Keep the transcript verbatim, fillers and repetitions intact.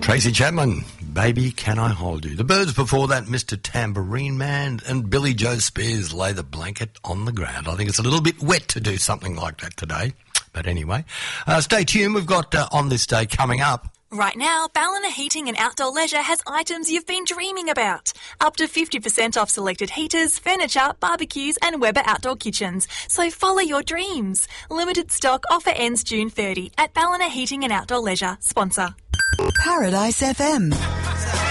Tracy Chapman, Baby Can I Hold You. The Birds before that, Mister Tambourine Man, and Billy Joe Spears, Lay the Blanket on the Ground. I think it's a little bit wet to do something like that today. But anyway, uh, stay tuned. We've got uh, On This Day coming up. Right now, Ballina Heating and Outdoor Leisure has items you've been dreaming about. Up to fifty percent off selected heaters, furniture, barbecues and Weber outdoor kitchens. So follow your dreams. Limited stock offer ends June thirtieth at Ballina Heating and Outdoor Leisure. Sponsor. Paradise F M.